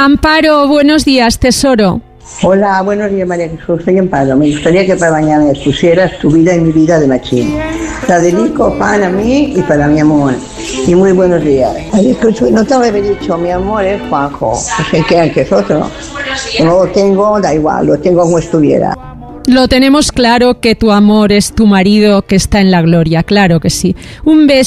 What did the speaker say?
Amparo, buenos días, tesoro. Hola, buenos días, María Jesús. Soy Amparo. Me gustaría que para mañana me pusieras Tu vida y mi vida de Machín. La dedico para mí y para mi amor. Y muy buenos días. María Jesús, no te lo había dicho, mi amor es Juanjo. No sé qué, que es otro. No lo tengo, da igual, lo tengo como estuviera. Lo tenemos claro que tu amor es tu marido que está en la gloria, claro que sí. Un beso.